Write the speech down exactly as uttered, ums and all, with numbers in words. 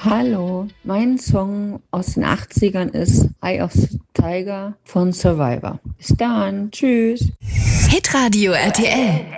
Hallo, mein Song aus den achtzigern ist Eye of the Tiger von Survivor. Bis dann, tschüss. Hitradio R T L.